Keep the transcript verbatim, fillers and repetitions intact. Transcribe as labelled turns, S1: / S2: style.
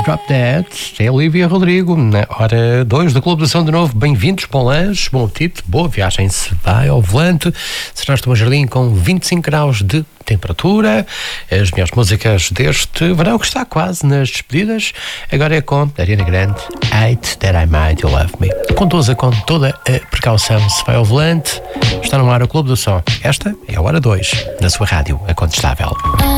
S1: Drop Dead, é Olivia Rodrigo, na hora dois do Clube do Som de novo. Bem-vindos, bom lanche, bom apetite, boa viagem se vai ao volante. Serás do Jardim com vinte e cinco graus de temperatura. As melhores músicas deste verão que está quase nas despedidas. Agora é com Ariana Grande, Hate That I Might You Love Me. Contusa com toda a precaução se vai ao volante. Está no ar o Clube do Som. Esta é a hora dois, na sua rádio, a Contestável.